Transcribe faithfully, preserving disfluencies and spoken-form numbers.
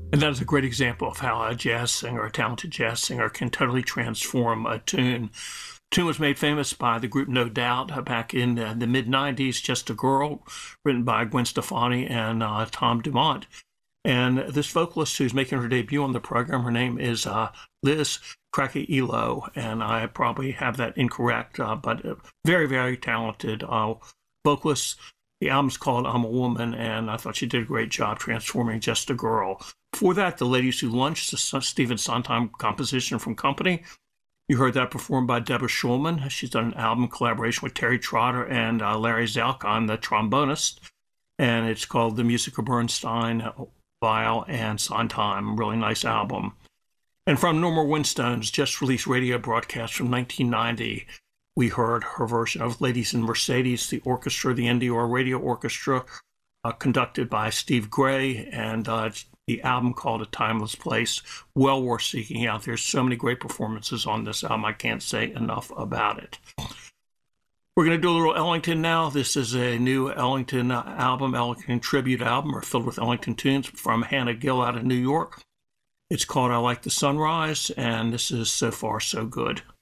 And that is a great example of how a jazz singer, a talented jazz singer, can totally transform a tune. Tune was made famous by the group No Doubt uh, back in uh, the mid nineties, Just a Girl, written by Gwen Stefani and uh, Tom Dumont. And this vocalist who's making her debut on the program, her name is uh, Liz Kraki-Elo, and I probably have that incorrect, uh, but very, very talented uh, vocalist. The album's called I'm a Woman, and I thought she did a great job transforming Just a Girl. Before that, The Ladies Who Lunch, the Stephen Sondheim composition from Company. You heard that performed by Deborah Schulman. She's done an album collaboration with Terry Trotter and uh, Larry Zalcon, the trombonist, and it's called The Music of Bernstein, Weill, and Sondheim. Really nice album. And from Norma Winstone's just released radio broadcast from nineteen ninety, we heard her version of Ladies in Mercedes, the orchestra, the N D R Radio Orchestra, uh, conducted by Steve Gray, and uh, the album called A Timeless Place. Well worth seeking out. There's so many great performances on this album. I can't say enough about it. We're going to do a little Ellington now. This is a new Ellington uh, album, Ellington tribute album, or filled with Ellington tunes from Hannah Gill out of New York. It's called I Like the Sunrise, and this is So Far So Good.